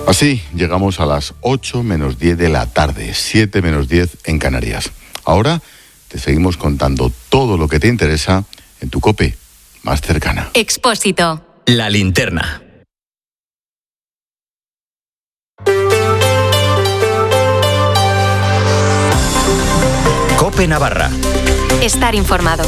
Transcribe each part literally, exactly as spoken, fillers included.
Así llegamos a las ocho menos diez de la tarde, siete menos diez en Canarias. Ahora te seguimos contando todo lo que te interesa en tu COPE más cercana. Expósito. La linterna. COPE Navarra. Estar informado.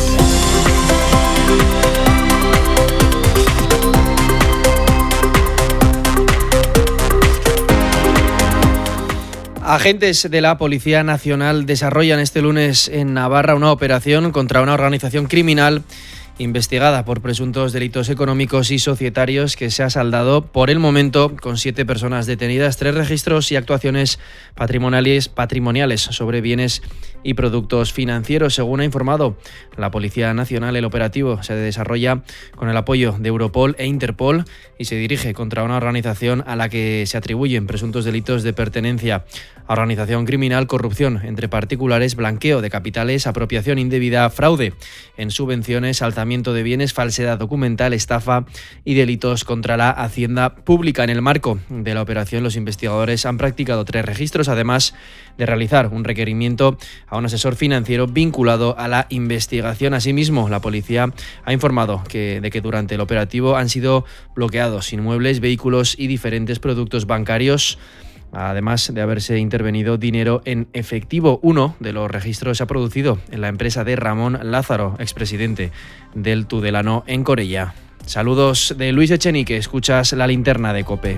Agentes de la Policía Nacional desarrollan este lunes en Navarra una operación contra una organización criminal investigada por presuntos delitos económicos y societarios que se ha saldado por el momento con siete personas detenidas, tres registros y actuaciones patrimoniales, patrimoniales sobre bienes y productos financieros. Según ha informado la Policía Nacional, el operativo se desarrolla con el apoyo de Europol e Interpol y se dirige contra una organización a la que se atribuyen presuntos delitos de pertenencia a organización criminal, corrupción entre particulares, blanqueo de capitales, apropiación indebida, fraude en subvenciones, alzamiento de bienes, falsedad documental, estafa y delitos contra la hacienda pública. En el marco de la operación, los investigadores han practicado tres registros, además de realizar un requerimiento a un asesor financiero vinculado a la investigación. Asimismo, la policía ha informado que, de que durante el operativo han sido bloqueados inmuebles, vehículos y diferentes productos bancarios, además de haberse intervenido dinero en efectivo. Uno de los registros se ha producido en la empresa de Ramón Lázaro, expresidente del Tudelano en Corella. Saludos de Luis Echenique, escuchas La Linterna de COPE.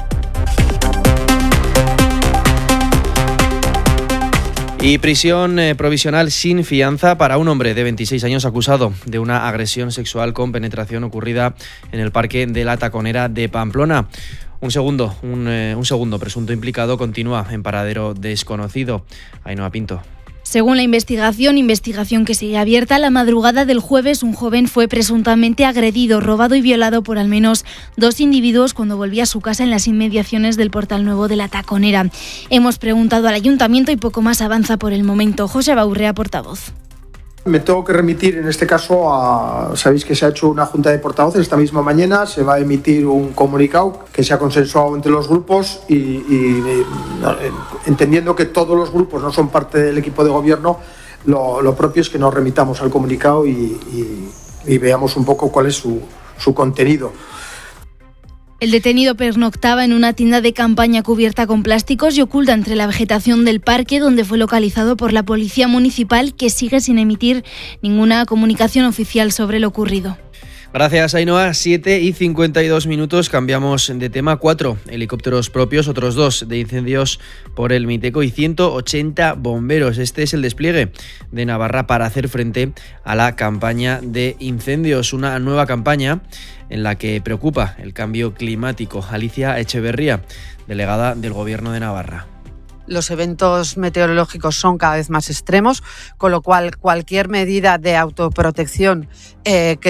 Y prisión eh, provisional sin fianza para un hombre de veintiséis años acusado de una agresión sexual con penetración ocurrida en el Parque de la Taconera de Pamplona. Un segundo, un, eh, un segundo presunto implicado continúa en paradero desconocido. Ainhoa Pinto. Según la investigación, investigación que sigue abierta, la madrugada del jueves un joven fue presuntamente agredido, robado y violado por al menos dos individuos cuando volvía a su casa en las inmediaciones del Portal Nuevo de la Taconera. Hemos preguntado al ayuntamiento y poco más avanza por el momento. José Baurrea, portavoz. Me tengo que remitir en este caso a... Sabéis que se ha hecho una junta de portavoces esta misma mañana, se va a emitir un comunicado que se ha consensuado entre los grupos y, y entendiendo que todos los grupos no son parte del equipo de gobierno, lo, lo propio es que nos remitamos al comunicado y, y, y veamos un poco cuál es su, su contenido. El detenido pernoctaba en una tienda de campaña cubierta con plásticos y oculta entre la vegetación del parque, donde fue localizado por la Policía Municipal, que sigue sin emitir ninguna comunicación oficial sobre lo ocurrido. Gracias, Ainhoa. siete y cincuenta y dos minutos. Cambiamos de tema. Cuatro helicópteros propios, otros dos de incendios por el Miteco y ciento ochenta bomberos. Este es el despliegue de Navarra para hacer frente a la campaña de incendios. Una nueva campaña en la que preocupa el cambio climático. Alicia Echeverría, delegada del Gobierno de Navarra. Los eventos meteorológicos son cada vez más extremos, con lo cual cualquier medida de autoprotección eh, que